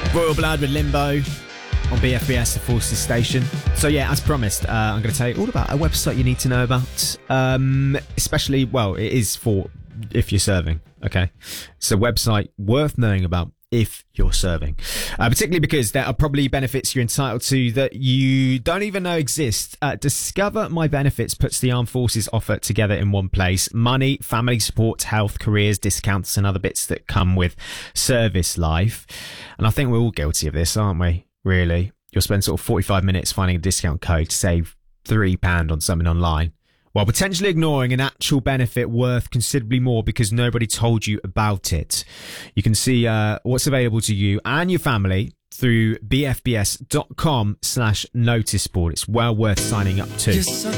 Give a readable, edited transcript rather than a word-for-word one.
Royal Blood with Limbo on BFBS, the Forces station. So yeah, as promised, I'm going to tell you all about a website you need to know about. Especially, well, it is for if you're serving, okay? It's a website worth knowing about if you're serving. Particularly because there are probably benefits you're entitled to that you don't even know exist. Discover My Benefits puts the Armed Forces offer together in one place. Money, family support, health, careers, discounts and other bits that come with service life. And I think we're all guilty of this, aren't we? Really? You'll spend sort of 45 minutes finding a discount code to save £3 on something online, while potentially ignoring an actual benefit worth considerably more because nobody told you about it. You can see what's available to you and your family through bfbs.com/noticeboard. It's well worth signing up to.